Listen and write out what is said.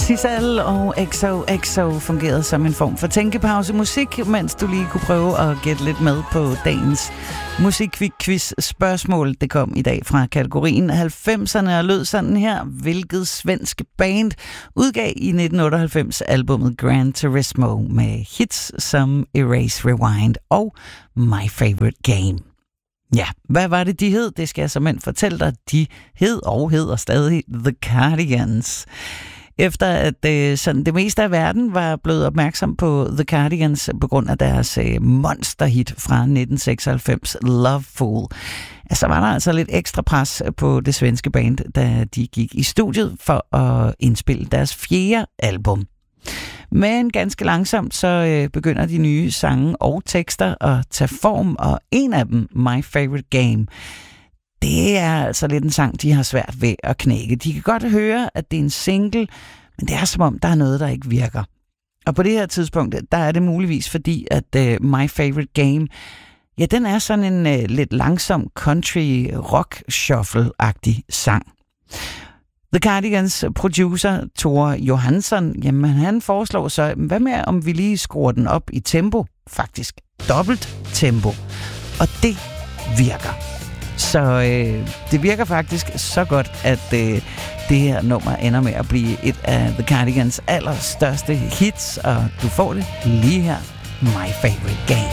Sissel og XOXO fungerede som en form for tænkepause musik, mens du lige kunne prøve at gætte lidt med på dagens musikquiz spørgsmål. Det kom i dag fra kategorien 90'erne og lød sådan her. Hvilket svensk band udgav i 1998 albumet Gran Turismo med hits som Erase Rewind og My Favorite Game? Ja, hvad var det, de hed? Det skal jeg såmænd fortælle dig. De hed og hedder stadig The Cardigans. Efter at sådan det meste af verden var blevet opmærksom på The Cardigans på grund af deres monsterhit fra 1996, Loveful, så var der altså lidt ekstra pres på det svenske band, da de gik i studiet for at indspille deres 4. album. Men ganske langsomt så begynder de nye sange og tekster at tage form, og en af dem, My Favorite Game, det er altså lidt en sang, de har svært ved at knække. De kan godt høre, at det er en single, men det er som om, der er noget, der ikke virker. Og på det her tidspunkt, der er det muligvis fordi, at My Favorite Game, ja, den er sådan en lidt langsom country rock shuffle-agtig sang. The Cardigans producer Thor Johansson, jamen han foreslår så, hvad med om vi lige skruer den op i tempo, faktisk dobbelt tempo, og det virker. Så det virker faktisk så godt, at det her nummer ender med at blive et af The Cardigans allerstørste hits, og du får det lige her, My Favorite Game.